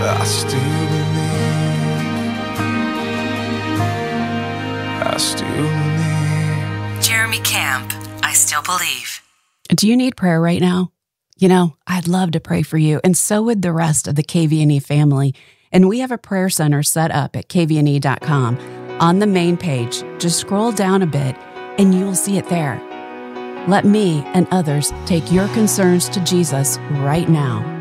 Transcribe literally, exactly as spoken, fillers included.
I still believe. I still believe. Jeremy Camp, I Still Believe. Do you need prayer right now? You know, I'd love to pray for you, and so would the rest of the K V N E family. And we have a prayer center set up at K V N E dot com. On the main page, just scroll down a bit, and you'll see it there. Let me and others take your concerns to Jesus right now.